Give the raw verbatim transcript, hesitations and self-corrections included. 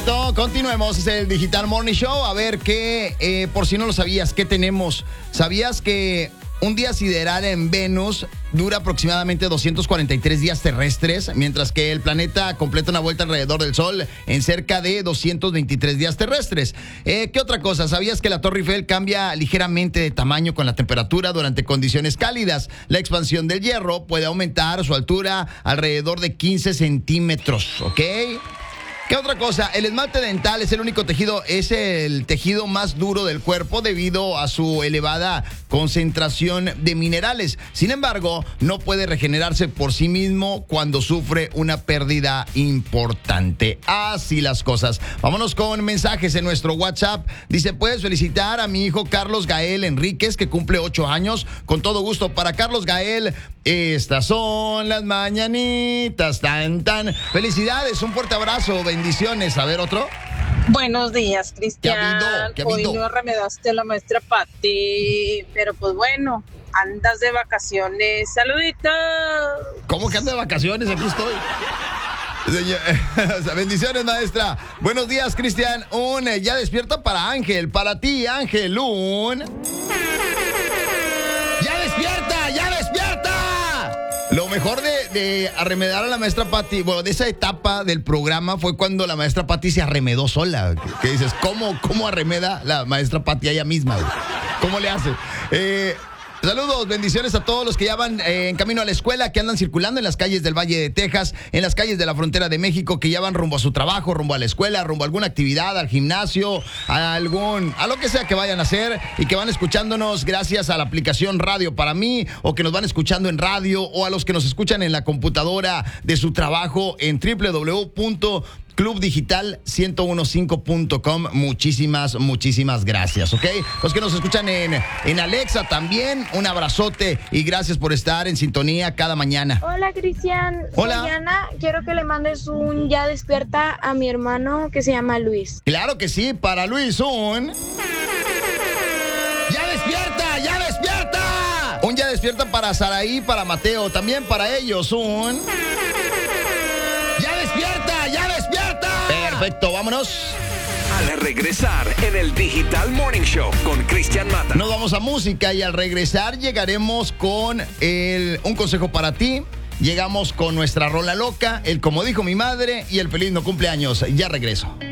Continuemos, es el Digital Morning Show. A ver qué, eh, por si no lo sabías, ¿qué tenemos? ¿Sabías que un día sideral en Venus dura aproximadamente doscientos cuarenta y tres días terrestres, mientras que el planeta completa una vuelta alrededor del Sol en cerca de doscientos veintitrés días terrestres? Eh, ¿Qué otra cosa? ¿Sabías que la Torre Eiffel cambia ligeramente de tamaño con la temperatura durante condiciones cálidas? La expansión del hierro puede aumentar su altura alrededor de quince centímetros, ¿ok? ¿Qué otra cosa? El esmalte dental es el único tejido, es el tejido más duro del cuerpo debido a su elevada concentración de minerales. Sin embargo, no puede regenerarse por sí mismo cuando sufre una pérdida importante. Así las cosas. Vámonos con mensajes en nuestro WhatsApp. Dice, ¿puedes felicitar a mi hijo Carlos Gael Enríquez, que cumple ocho años? Con todo gusto. Para Carlos Gael, estas son las mañanitas. Tan, tan. Felicidades, un fuerte abrazo. Bendiciones. A ver, otro. Buenos días, Cristian. ¿Qué ha habido? ¿Qué ha habido? Hoy no remedaste a la maestra Pati, pero pues bueno, andas de vacaciones. ¡Saluditos! ¿Cómo que anda de vacaciones? Aquí estoy. Señor, bendiciones, maestra. Buenos días, Cristian. Un eh, ya despierta para Ángel. Para ti, Ángel, un... ¡Ya despierta! ¡Ya despierta! Lo mejor de, de arremedar a la maestra Pati, bueno, de esa etapa del programa fue cuando la maestra Pati se arremedó sola. Que dices, ¿cómo, cómo arremeda la maestra Pati a ella misma? ¿Cómo le hace? Eh... Saludos, bendiciones a todos los que ya van eh, en camino a la escuela, que andan circulando en las calles del Valle de Texas, en las calles de la frontera de México, que ya van rumbo a su trabajo, rumbo a la escuela, rumbo a alguna actividad, al gimnasio, a algún, a lo que sea que vayan a hacer, y que van escuchándonos gracias a la aplicación Radio para mí, o que nos van escuchando en radio, o a los que nos escuchan en la computadora de su trabajo en doble u doble u doble u punto club digital ciento quince punto com. Muchísimas, muchísimas gracias, ¿ok? Los que nos escuchan en, en Alexa también, un abrazote y gracias por estar en sintonía cada mañana. Hola, Cristian. Hola. Soy Ana. Quiero que le mandes un ya despierta a mi hermano que se llama Luis. Claro que sí, para Luis un... ¡Ya despierta! ¡Ya despierta! Un ya despierta para Saraí, para Mateo, también para ellos un... ¡Ya despierta! ¡Ya despierta! Perfecto, vámonos. Al regresar en el Digital Morning Show con Cristian Mata. Nos vamos a música y al regresar llegaremos con el, un consejo para ti. Llegamos con nuestra rola loca, el como dijo mi madre y el feliz no cumpleaños. Ya regreso.